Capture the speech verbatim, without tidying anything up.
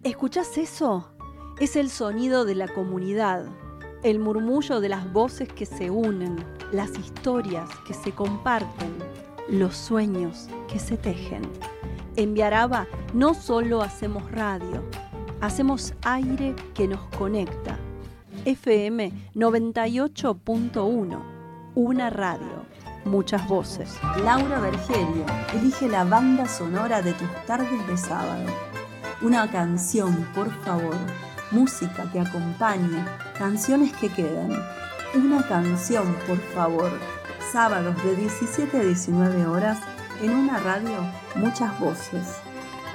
¿Escuchás eso? Es el sonido de la comunidad, el murmullo de las voces que se unen, las historias que se comparten, los sueños que se tejen. En Viaraba no solo hacemos radio, hacemos aire que nos conecta. F M noventa y ocho punto uno, una radio, muchas voces. Laura Bergerio elige la banda sonora de tus tardes de sábado. Una canción, por favor. Música que acompañe, canciones que quedan. Una canción, por favor. Sábados de diecisiete a diecinueve horas en una radio, muchas voces.